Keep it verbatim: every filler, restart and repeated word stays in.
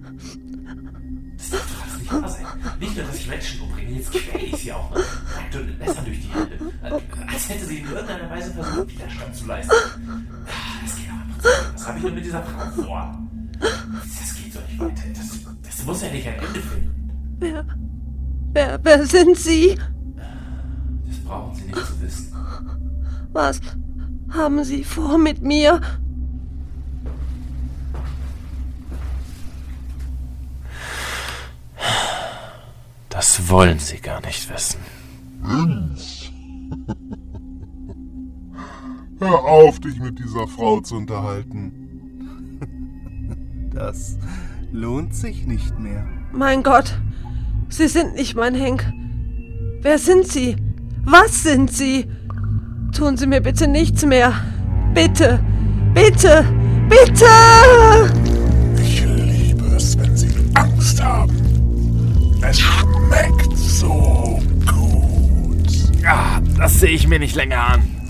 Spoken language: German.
Das darf doch alles nicht wahr sein. Nicht nur, dass ich Menschen umbringe, jetzt quäle ich sie auch noch. Nackt und mit Messern durch die Hände. Als hätte sie in irgendeiner Weise versucht, Widerstand zu leisten. Das geht aber noch zu. Was habe ich nur mit dieser Frau vor? Das geht so nicht weiter. Das, das muss ja nicht ein Ende finden. Wer, wer, wer sind Sie? Das brauchen Sie nicht zu wissen. Was haben Sie vor mit mir? Das wollen Sie gar nicht wissen. Vince. Hör auf, dich mit dieser Frau zu unterhalten. Das lohnt sich nicht mehr. Mein Gott, Sie sind nicht mein Henk. Wer sind Sie? Was sind Sie? Tun Sie mir bitte nichts mehr. Bitte, bitte, bitte! Ich liebe es, wenn Sie Angst haben. Es schmeckt so gut. Ah, das sehe ich mir nicht länger an.